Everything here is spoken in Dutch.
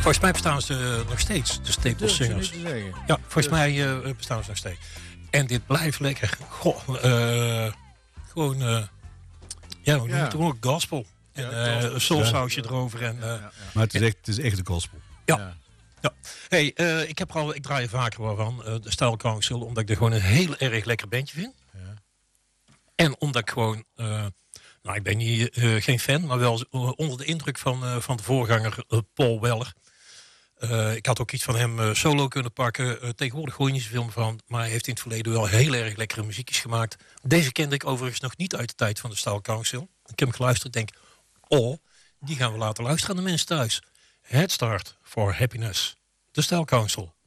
Volgens mij bestaan ze nog steeds, de Staple Singers. Ja, volgens mij bestaan ze nog steeds. En dit blijft lekker. Goh, gewoon, ja, hoe noem je het ook? Gospel. En soulsausje erover. En, Maar het is echt de gospel. Ja. Hey, ik draai er vaker wel van, de Style Council, omdat ik er gewoon een heel erg lekker bandje vind. Ja. En omdat ik gewoon, ik ben niet, geen fan, maar wel onder de indruk van de voorganger Paul Weller. Ik had ook iets van hem solo kunnen pakken. Tegenwoordig gooi je niet zoveel meer van, maar hij heeft in het verleden wel heel erg lekkere muziekjes gemaakt. Deze kende ik overigens nog niet uit de tijd van de Style Council. Ik heb hem geluisterd en denk, die gaan we laten luisteren aan de mensen thuis. Head Start for Happiness. De Style Council.